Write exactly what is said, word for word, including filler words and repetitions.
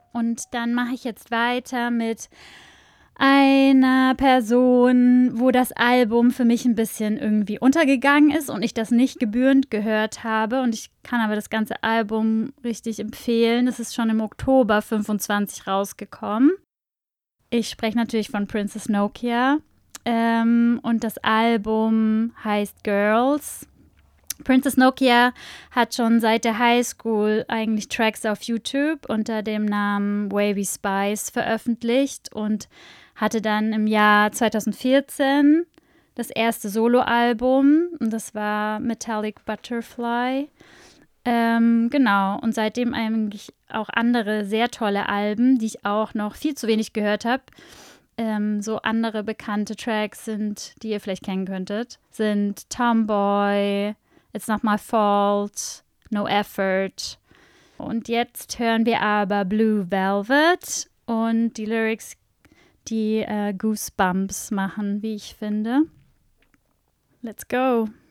Und dann mache ich jetzt weiter mit einer Person, wo das Album für mich ein bisschen irgendwie untergegangen ist und ich das nicht gebührend gehört habe. Und ich kann aber das ganze Album richtig empfehlen. Es ist schon im Oktober fünfundzwanzig rausgekommen. Ich spreche natürlich von Princess Nokia. Ähm, und das Album heißt Girls. Princess Nokia hat schon seit der Highschool eigentlich Tracks auf YouTube unter dem Namen Wavy Spice veröffentlicht und hatte dann im Jahr zweitausendvierzehn das erste Soloalbum und das war Metallic Butterfly. Ähm, genau, und seitdem eigentlich auch andere sehr tolle Alben, die ich auch noch viel zu wenig gehört habe. Ähm, so andere bekannte Tracks sind, die ihr vielleicht kennen könntet, sind Tomboy, It's Not My Fault, No Effort. Und jetzt hören wir aber Blue Velvet und die Lyrics, die äh, Goosebumps machen, wie ich finde. Let's go!